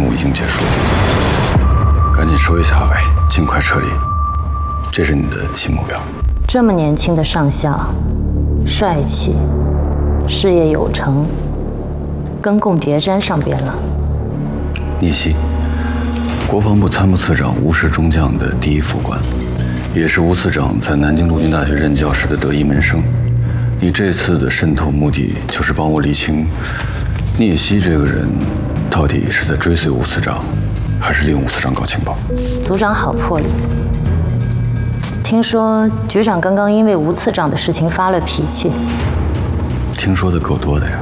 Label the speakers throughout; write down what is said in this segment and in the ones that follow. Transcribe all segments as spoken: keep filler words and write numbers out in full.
Speaker 1: 务已经结束，赶紧收一下尾，尽快撤离。这是你的新目标。
Speaker 2: 这么年轻的上校，帅气，事业有成，跟共谍沾上边了。
Speaker 1: 聂曦，国防部参谋次长吴氏中将的第一副官，也是吴次长在南京陆军大学任教时的得意门生。你这次的渗透目的就是帮我理清聂曦这个人到底是在追随吴次长，还是利用吴次长搞情报？
Speaker 2: 组长好魄力。听说局长刚刚因为吴次长的事情发了脾气。
Speaker 1: 听说的够多的呀。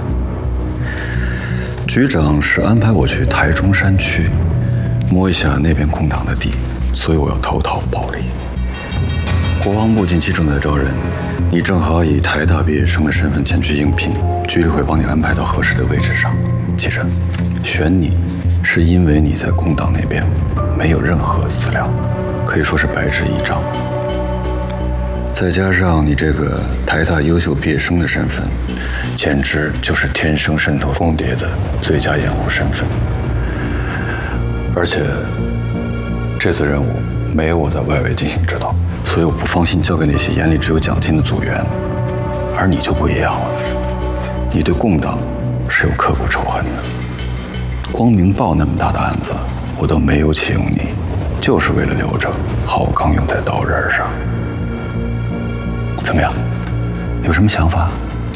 Speaker 1: 局长是安排我去台中山区摸一下那片空档的地，所以我要投桃报李。国防部近期正在招人，你正好以台大毕业生的身份前去应聘，局里会帮你安排到合适的位置上。记着，选你是因为你在空档那边没有任何资料，可以说是白纸一张。再加上你这个台大优秀毕业生的身份，简直就是天生渗透共谍的最佳掩护身份。而且这次任务没有我在外围进行指导，所以我不放心交给那些眼里只有奖金的组员。而你就不一样了，你对共党是有刻骨仇恨的。光明报那么大的案子，我都没有启用你，就是为了留着好钢用在刀刃上。怎么样？有什么想法？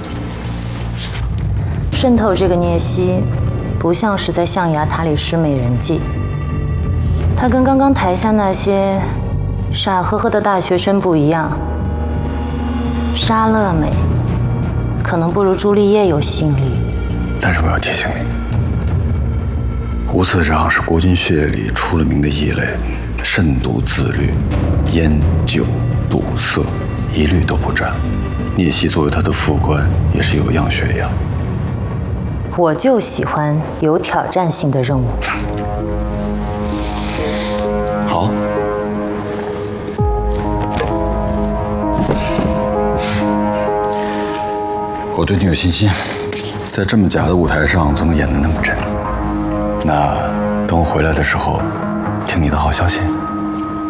Speaker 2: 渗透这个聂曦，不像是在象牙塔里施美人计。他跟刚刚台下那些傻呵呵的大学生不一样。莎乐美可能不如朱丽叶有吸引力。
Speaker 1: 但是我要提醒你，吴次长是国军血液里出了名的异类，慎独自律，烟酒赌色一律都不沾。聂曦作为他的副官，也是有样学样。
Speaker 2: 我就喜欢有挑战性的任务。
Speaker 1: 好，我对你有信心，在这么假的舞台上都能演得那么真。那等我回来的时候，听你的好消息。